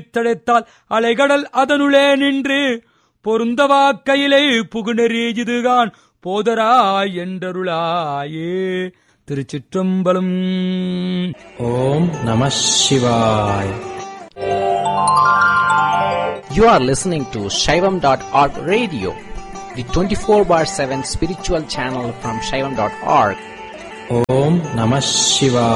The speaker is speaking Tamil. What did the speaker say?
தடைத்தால் அலைகடல் அதனுளே நின்று பொருந்தவா கையிலே புகுநெறி இதுகான் போதராய் என்றருளாயே. திருச்சிற்றம்பலம். ஓம் நம சிவாய். You are listening to Shaivam.org radio, the 24/7 spiritual channel from Shaivam.org. Om Namah Shivaya.